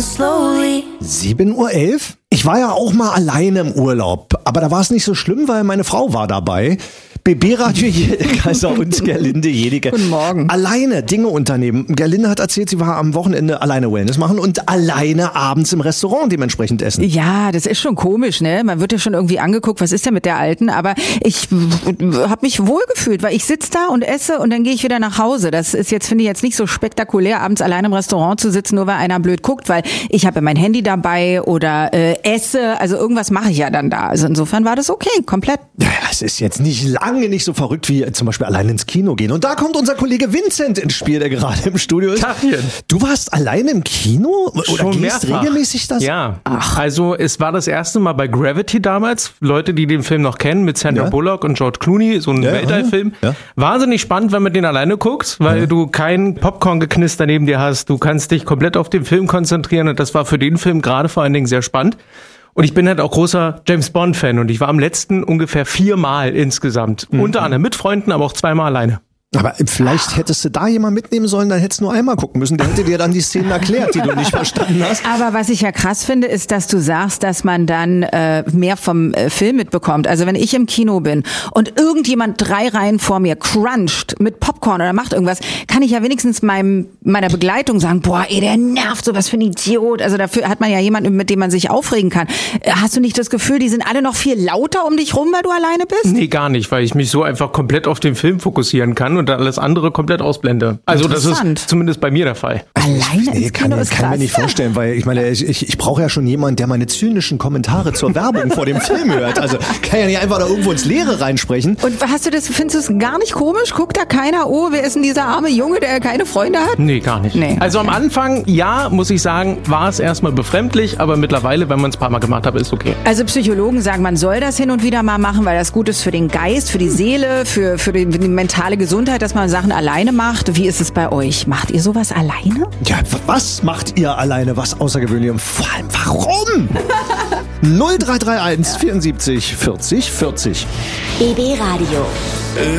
slowly. 7:11 Uhr? Ich war ja auch mal alleine im Urlaub, aber da war es nicht so schlimm, weil meine Frau war dabei. BB-Radio Kaiser und Gerlinde Jenike. Guten Morgen. Alleine Dinge unternehmen. Gerlinde hat erzählt, sie war am Wochenende alleine Wellness machen und alleine abends im Restaurant dementsprechend essen. Ja, das ist schon komisch, ne? Man wird ja schon irgendwie angeguckt, was ist denn mit der Alten? Aber ich habe mich wohlgefühlt, weil ich sitze da und esse und dann gehe ich wieder nach Hause. Das ist jetzt, finde ich, jetzt nicht so spektakulär, abends alleine im Restaurant zu sitzen, nur weil einer blöd guckt, weil ich habe mein Handy dabei oder esse. Also irgendwas mache ich ja dann da. Also insofern war das okay, komplett. Ja, es ist jetzt lange nicht so verrückt wie zum Beispiel allein ins Kino gehen. Und da kommt unser Kollege Vincent ins Spiel, der gerade im Studio ist. Tachchen. Du warst alleine im Kino? Oder Schon gehst mehrfach. regelmäßig das? Ja, also es war das erste Mal bei Gravity damals. Leute, die den Film noch kennen, mit Sandra Bullock und George Clooney, so ein Weltallfilm. Ja. Wahnsinnig spannend, wenn man den alleine guckt, weil du kein Popcorn-Geknister neben dir hast. Du kannst dich komplett auf den Film konzentrieren und das war für den Film gerade vor allen Dingen sehr spannend. Und ich bin halt auch großer James-Bond-Fan und ich war am letzten ungefähr 4-mal insgesamt. Unter anderem mit Freunden, aber auch 2-mal alleine. Aber vielleicht hättest du da jemanden mitnehmen sollen, dann hättest du nur einmal gucken müssen. Der hätte dir dann die Szenen erklärt, die du nicht verstanden hast. Aber was ich ja krass finde, ist, dass du sagst, dass man dann mehr vom Film mitbekommt. Also wenn ich im Kino bin und irgendjemand 3 Reihen vor mir cruncht mit Popcorn oder macht irgendwas, kann ich ja wenigstens meiner Begleitung sagen, boah, ey, der nervt, sowas für ein Idiot. Also dafür hat man ja jemanden, mit dem man sich aufregen kann. Hast du nicht das Gefühl, die sind alle noch viel lauter um dich rum, weil du alleine bist? Nee, gar nicht, weil ich mich so einfach komplett auf den Film fokussieren kann und dann alles andere komplett ausblende. Also das ist zumindest bei mir der Fall. Alleine ins Kino ist kann krass. mir nicht vorstellen, weil ich meine, ich brauche ja schon jemanden, der meine zynischen Kommentare zur Werbung vor dem Film hört. Also kann ja nicht einfach da irgendwo ins Leere reinsprechen. Und findest du es gar nicht komisch? Guckt da keiner, oh, wer ist denn dieser arme Junge, der keine Freunde hat? Nee, gar nicht. Nee. Also am Anfang, ja, muss ich sagen, war es erstmal befremdlich, aber mittlerweile, wenn man es ein paar Mal gemacht hat, ist okay. Also Psychologen sagen, man soll das hin und wieder mal machen, weil das gut ist für den Geist, für die Seele, für die mentale Gesundheit, dass man Sachen alleine macht. Wie ist es bei euch? Macht ihr sowas alleine? Ja, was macht ihr alleine, was Außergewöhnliches? Vor allem, warum? 0331 74 40 40. BB Radio.